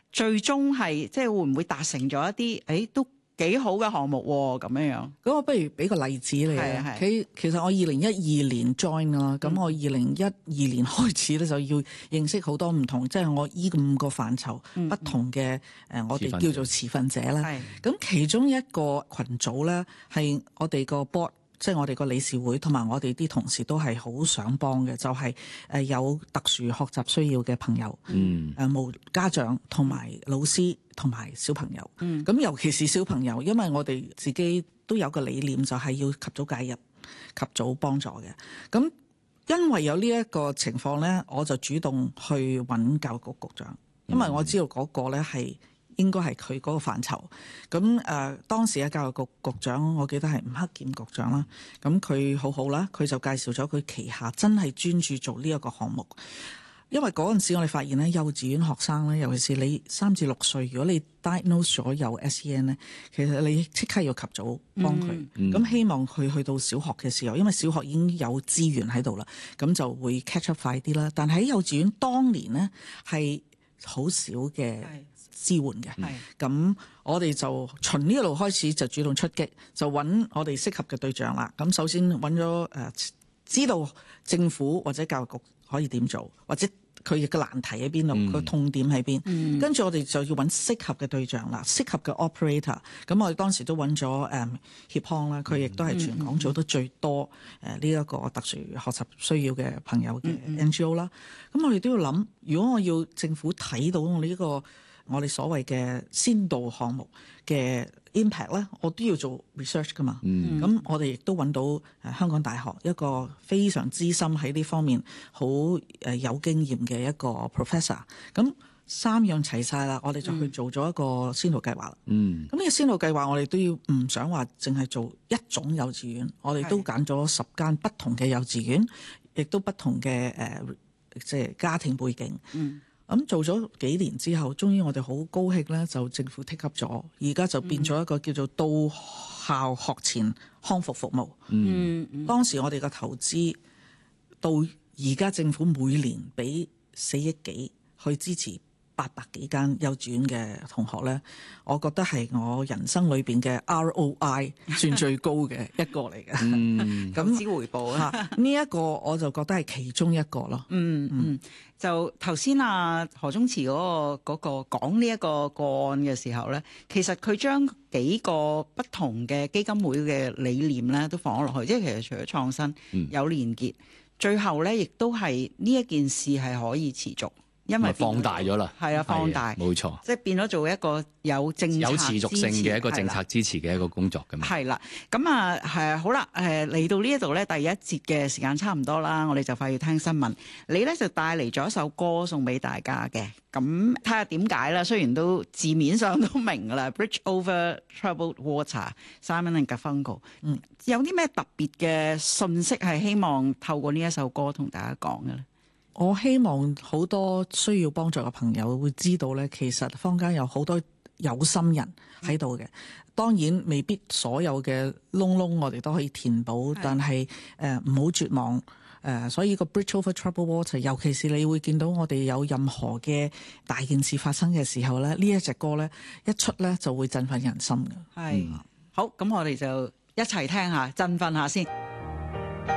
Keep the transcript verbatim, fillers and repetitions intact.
最終係即係會唔會達成咗一啲誒都幾好嘅項目喎？咁樣樣， 咁我不如俾個例子你啊。其其實我二零一二年 join 啦，咁我二零一二年開始咧就要認識好多唔同，即係我依五個範疇不同嘅誒，我哋叫做持份者啦。咁其中一個群組咧係我哋個 board。即係我哋個理事會同埋我哋啲同事都係好想幫嘅，就係誒有特殊學習需要嘅朋友，嗯，誒無家長同埋老師同埋小朋友，嗯，咁尤其是小朋友，因為我哋自己都有個理念，就係要及早介入、及早幫助嘅。咁因為有呢一個情況咧，我就主動去揾教育局局長，因為我知道嗰個咧係。應該係佢嗰個範疇，咁誒、呃、當時嘅教育局局長，我記得係吳克儉局長啦，咁佢好好啦，佢就介紹咗佢旗下真係專注做呢一個項目，因為嗰陣時我哋發現咧，幼稚園學生咧，尤其是你三至六歲，如果你 diagnose 咗有 S E N 咧，其實你即刻要及早幫佢，咁、嗯、希望佢去到小學嘅時候，因為小學已經有資源喺度啦，咁就會 catch up 快啲啦。但喺幼稚園當年呢，係好少嘅支援嘅，咁我哋就從呢一路開始就主動出擊，就揾我哋適合嘅對象啦。咁首先揾咗誒，知道政府或者教育局可以點做，或者佢嘅難題喺邊度，個、嗯、痛點喺邊。跟、嗯、住我哋就要揾適合嘅對象啦，適合嘅 operator。咁我哋當時都揾咗誒協康啦，佢亦都係全港做得最多誒呢一個特殊學習需要嘅朋友嘅 N G O 啦。咁我哋都要諗，如果我要政府睇到我哋呢、這個。我哋所謂嘅先導項目嘅 impact 咧，我都要做 research 噶嘛。咁、嗯、我哋亦都揾到誒香港大學一個非常資深喺呢方面好誒有經驗嘅一個 professor。咁三樣齊晒啦，我哋就去做咗一個先導計劃啦。嗯，咁呢個先導計劃我哋都要唔想話淨係做一種幼稚園，我哋都揀咗十間不同嘅幼稚園，亦都不同嘅誒即係家庭背景。嗯。咁做咗幾年之後，終於我哋好高興咧，就政府 take up 咗，而家就變咗一個叫做到校學前康復服務。嗯，嗯當時我哋嘅投資到而家政府每年俾四億幾去支持八百幾間幼稚園嘅同學咧，我覺得係我人生裏邊嘅 R O I 算最高嘅一個嚟嘅。嗯，咁知回報啊！ 呢一個我就覺得係其中一個咯。 嗯嗯，就頭先啊何宗慈嗰個嗰個講呢一個個案嘅時候咧，其實佢將幾個不同嘅基金會嘅理念咧都放咗落去，即係其實除咗創新、嗯、有連結，最後咧亦都係呢一件事係可以持續。因為放大咗啦， 係啊，放大， 冇錯， 即係變咗做一個有政策有持續性嘅一個政策支持嘅一個工作咁。 係啦，咁啊係好啦，誒嚟到呢一度咧，第一節嘅時間差唔多啦，我哋就快要聽新聞。你咧就帶嚟咗一首歌送俾大家嘅，咁睇下點解啦。雖然都字面上都明㗎啦，Bridge Over Troubled Water，Simon and Garfunkel。嗯，有啲咩特別嘅信息係希望透過呢一首歌同大家講嘅咧？ 我希望好多需要幫助嘅朋友會知道咧，其實坊間有好多有心人喺度嘅。當然未必所有嘅窿窿我哋都可以填補，但係誒唔好絕望。誒、呃，所以個 Bridge Over Troubled Water， 尤其是你會見到我哋有任何嘅大件事發生嘅時候咧，呢一隻歌咧一出咧就會振奮人心嘅。 係、嗯、好，咁我哋就一齊聽下，振奮下先。